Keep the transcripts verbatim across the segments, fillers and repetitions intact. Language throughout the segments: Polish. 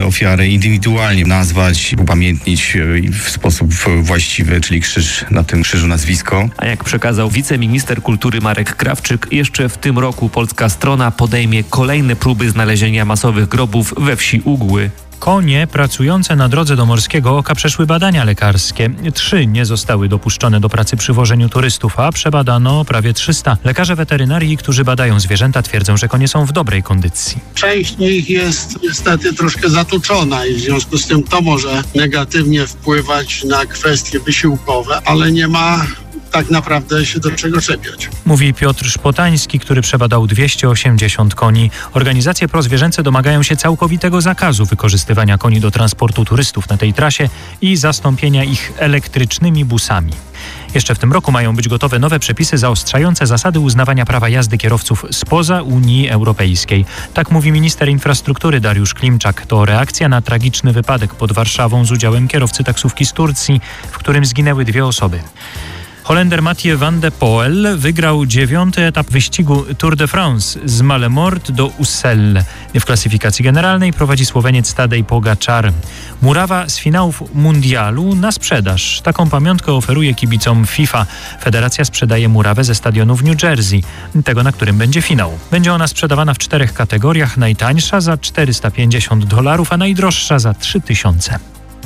ofiarę indywidualnie nazwać, upamiętnić w sposób właściwy, czyli krzyż, na tym krzyżu nazwisko. A jak przekazał wiceminister kultury Marek Krawczyk, jeszcze w tym roku polska strona podejmie kolejne próby znalezienia masowych grobów we wsi Ugły. Konie pracujące na drodze do Morskiego Oka przeszły badania lekarskie. Trzy nie zostały dopuszczone do pracy przy wożeniu turystów, a przebadano prawie trzysta. Lekarze weterynarii, którzy badają zwierzęta, twierdzą, że konie są w dobrej kondycji. Część z nich jest niestety troszkę zatuczona i w związku z tym to może negatywnie wpływać na kwestie wysiłkowe, ale nie ma tak naprawdę się do czego czepiać. Mówi Piotr Szpotański, który przebadał dwieście osiemdziesiąt koni. Organizacje prozwierzęce domagają się całkowitego zakazu wykorzystywania koni do transportu turystów na tej trasie i zastąpienia ich elektrycznymi busami. Jeszcze w tym roku mają być gotowe nowe przepisy zaostrzające zasady uznawania prawa jazdy kierowców spoza Unii Europejskiej. Tak mówi minister infrastruktury Dariusz Klimczak. To reakcja na tragiczny wypadek pod Warszawą z udziałem kierowcy taksówki z Turcji, w którym zginęły dwie osoby. Holender Mathieu van de Poel wygrał dziewiąty etap wyścigu Tour de France z Malemort do Ussel. W klasyfikacji generalnej prowadzi Słoweniec Tadej Pogačar. Murawa z finałów mundialu na sprzedaż. Taką pamiątkę oferuje kibicom FIFA. Federacja sprzedaje murawę ze stadionu w New Jersey, tego na którym będzie finał. Będzie ona sprzedawana w czterech kategoriach. Najtańsza za czterysta pięćdziesiąt dolarów, a najdroższa za trzy tysiące.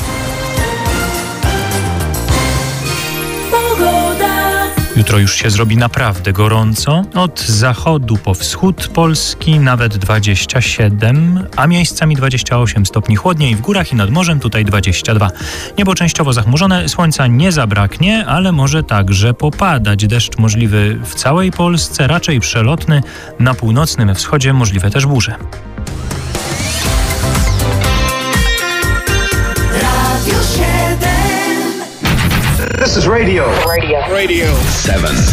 Jutro już się zrobi naprawdę gorąco. Od zachodu po wschód Polski nawet dwadzieścia siedem, a miejscami dwadzieścia osiem stopni chłodniej. W górach i nad morzem tutaj dwadzieścia dwa. Niebo częściowo zachmurzone, słońca nie zabraknie, ale może także popadać. Deszcz możliwy w całej Polsce, raczej przelotny. Na północnym wschodzie możliwe też burze. This is radio. Radio. Radio. Seven.